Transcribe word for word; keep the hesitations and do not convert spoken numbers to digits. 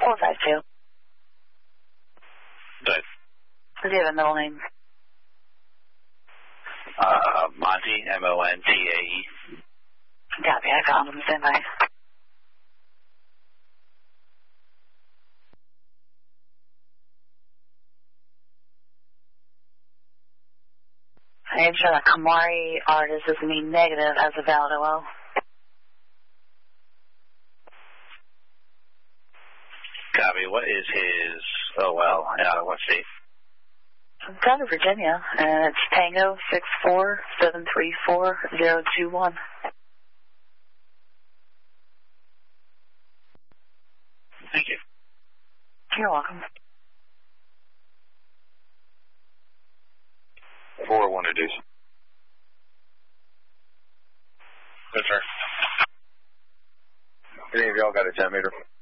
What was that to? Good. Do you have a middle name? Uh, Monty, M O N T A E. Copy, I found him. Stand by. I am sure that Kamari artist is me negative as a valid O L. Copy. What is his O L? Uh, what state? It's out of Virginia, and it's Tango six four seven three four zero two one. Thank you. You're welcome. four one reduce. Good, sir. Any of y'all got a ten meter?